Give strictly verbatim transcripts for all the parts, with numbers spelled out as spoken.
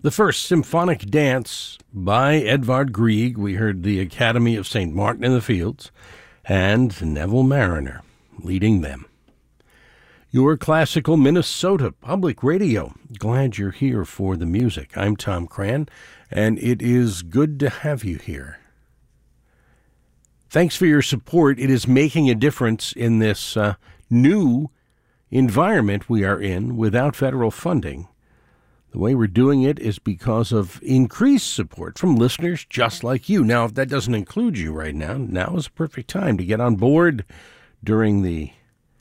The first symphonic dance by Edvard Grieg. We heard the Academy of Saint Martin in the Fields and Neville Mariner leading them. Your classical Minnesota Public Radio. Glad you're here for the music. I'm Tom Cran, and it is good to have you here. Thanks for your support. It is making a difference in this uh, new environment we are in without federal funding. The way we're doing it is because of increased support from listeners just like you. Now, if that doesn't include you right now, now is a perfect time to get on board during the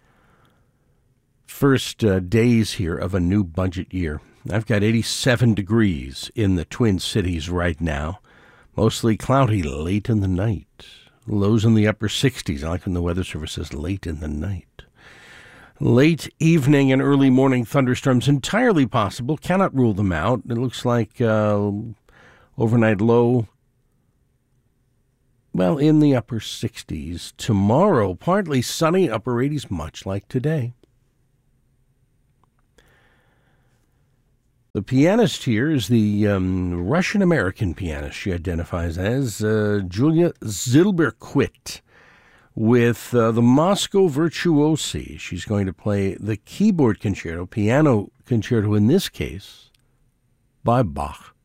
first uh, days here of a new budget year. I've got eighty-seven degrees in the Twin Cities right now, mostly cloudy late in the night. Lows in the upper sixties. I like when the Weather Service says late in the night. Late evening and early morning thunderstorms entirely possible. Cannot rule them out. It looks like uh, overnight low, well, in the upper sixties. Tomorrow, partly sunny, upper eighties, much like today. The pianist here is the um, Russian-American pianist she identifies as, uh, Julia Zilberquit, with uh, the Moscow Virtuosi. She's going to play the keyboard concerto, piano concerto in this case, by Bach.